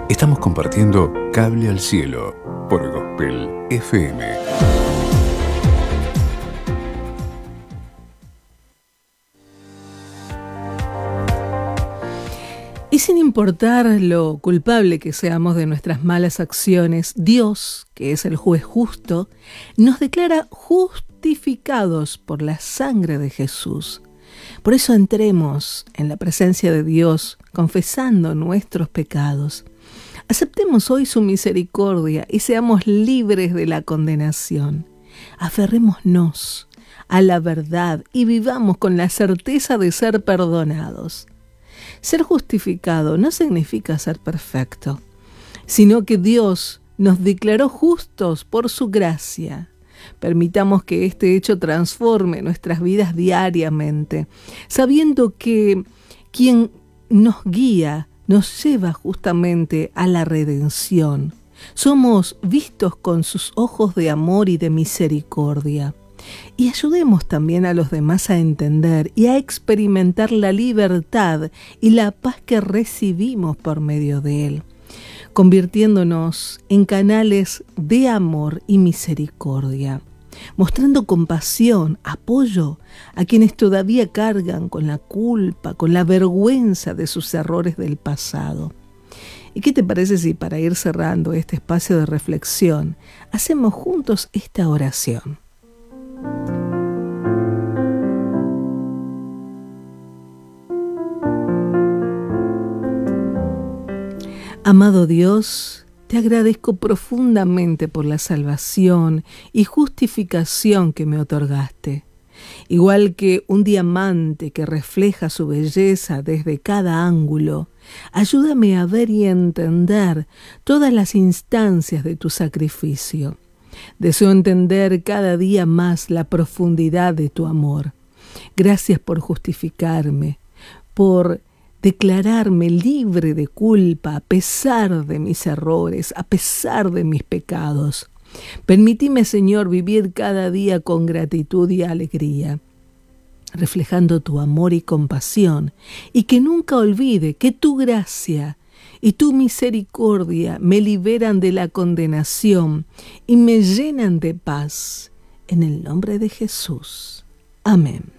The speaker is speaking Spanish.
Estamos compartiendo Cable al Cielo por Gospel FM. Y sin importar lo culpable que seamos de nuestras malas acciones, Dios, que es el juez justo, nos declara justificados por la sangre de Jesús. Por eso entremos en la presencia de Dios, confesando nuestros pecados. Aceptemos hoy su misericordia y seamos libres de la condenación. Aferrémonos a la verdad y vivamos con la certeza de ser perdonados. Ser justificado no significa ser perfecto, sino que Dios nos declaró justos por su gracia. Permitamos que este hecho transforme nuestras vidas diariamente, sabiendo que quien nos guía nos lleva justamente a la redención. Somos vistos con sus ojos de amor y de misericordia. Y ayudemos también a los demás a entender y a experimentar la libertad y la paz que recibimos por medio de Él, convirtiéndonos en canales de amor y misericordia, mostrando compasión, apoyo a quienes todavía cargan con la culpa, con la vergüenza de sus errores del pasado. ¿Y qué te parece si para ir cerrando este espacio de reflexión, hacemos juntos esta oración? Amado Dios, te agradezco profundamente por la salvación y justificación que me otorgaste. Igual que un diamante que refleja su belleza desde cada ángulo, ayúdame a ver y entender todas las instancias de tu sacrificio. Deseo entender cada día más la profundidad de tu amor. Gracias por justificarme, por declararme libre de culpa a pesar de mis errores, a pesar de mis pecados. Permíteme, Señor, vivir cada día con gratitud y alegría, reflejando tu amor y compasión, y que nunca olvide que tu gracia y tu misericordia me liberan de la condenación y me llenan de paz. En el nombre de Jesús. Amén.